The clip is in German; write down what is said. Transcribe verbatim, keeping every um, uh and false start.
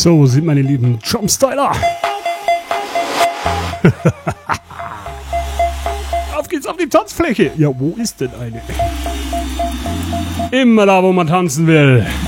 So sind meine lieben Jumpstyler. Auf geht's auf die Tanzfläche. Ja, wo ist denn eine? Immer da, wo man tanzen will.